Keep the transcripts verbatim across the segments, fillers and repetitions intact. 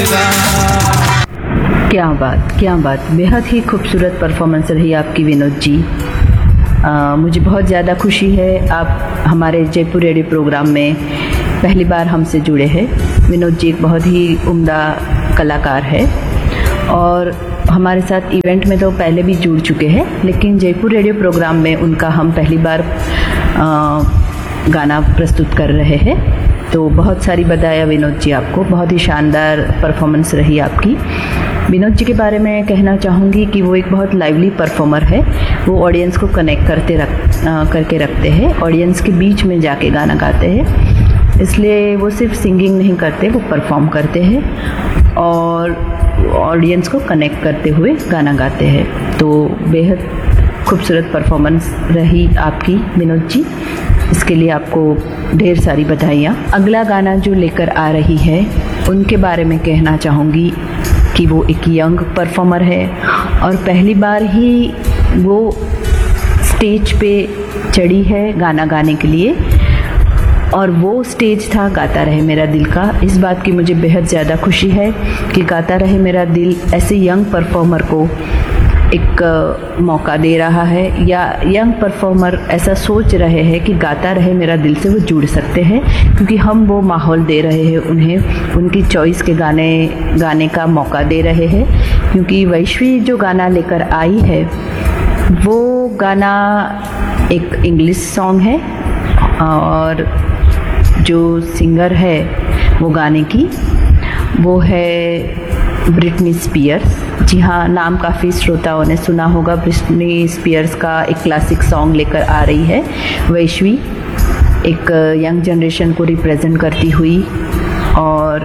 क्या बात क्या बात, बेहद ही खूबसूरत परफॉर्मेंस रही आपकी विनोद जी। आ, मुझे बहुत ज़्यादा खुशी है आप हमारे जयपुर रेडियो प्रोग्राम में पहली बार हमसे जुड़े हैं। विनोद जी एक बहुत ही उम्दा कलाकार है और हमारे साथ इवेंट में तो पहले भी जुड़ चुके हैं, लेकिन जयपुर रेडियो प्रोग्राम में उनका हम पहली बार आ, गाना प्रस्तुत कर रहे हैं। तो बहुत सारी बधाई विनोद जी आपको, बहुत ही शानदार परफॉर्मेंस रही आपकी। विनोद जी के बारे में कहना चाहूँगी कि वो एक बहुत लाइवली परफॉर्मर है। वो ऑडियंस को कनेक्ट करते रख आ, करके रखते हैं, ऑडियंस के बीच में जाके गाना गाते हैं। इसलिए वो सिर्फ सिंगिंग नहीं करते, वो परफॉर्म करते हैं और ऑडियंस को कनेक्ट करते हुए गाना गाते हैं। तो बेहद खूबसूरत परफॉर्मेंस रही आपकी विनोद जी, इसके लिए आपको ढेर सारी बधाइयाँ। अगला गाना जो लेकर आ रही है उनके बारे में कहना चाहूँगी कि वो एक यंग परफॉर्मर है और पहली बार ही वो स्टेज पे चढ़ी है गाना गाने के लिए, और वो स्टेज था गाता रहे मेरा दिल का। इस बात की मुझे बेहद ज़्यादा खुशी है कि गाता रहे मेरा दिल ऐसे यंग परफॉर्मर को एक मौका दे रहा है, या यंग परफॉर्मर ऐसा सोच रहे हैं कि गाता रहे मेरा दिल से वो जुड़ सकते हैं, क्योंकि हम वो माहौल दे रहे हैं उन्हें, उनकी चॉइस के गाने गाने का मौका दे रहे हैं। क्योंकि वैश्वी जो गाना लेकर आई है वो गाना एक इंग्लिश सॉन्ग है और जो सिंगर है वो गाने की वो है ब्रिटनी स्पीयर्स। जी हाँ, नाम काफ़ी श्रोताओं ने सुना होगा। ब्रिटनी स्पीयर्स का एक क्लासिक सॉन्ग लेकर आ रही है वैश्वी, एक यंग जनरेशन को रिप्रेजेंट करती हुई। और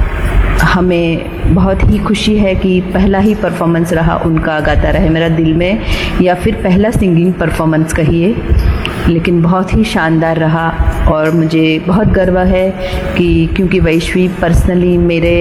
हमें बहुत ही खुशी है कि पहला ही परफॉर्मेंस रहा उनका गाता रहे मेरा दिल में, या फिर पहला सिंगिंग परफॉर्मेंस कहिए, लेकिन बहुत ही शानदार रहा। और मुझे बहुत गर्व है कि क्योंकि वैश्वी पर्सनली मेरे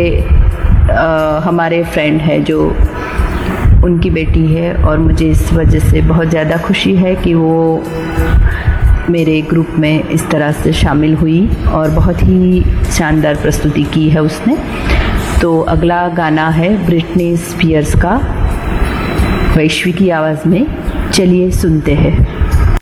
आ, हमारे फ्रेंड है जो उनकी बेटी है, और मुझे इस वजह से बहुत ज़्यादा खुशी है कि वो मेरे ग्रुप में इस तरह से शामिल हुई और बहुत ही शानदार प्रस्तुति की है उसने। तो अगला गाना है ब्रिटनी स्पीयर्स का वैश्वी की आवाज़ में, चलिए सुनते हैं।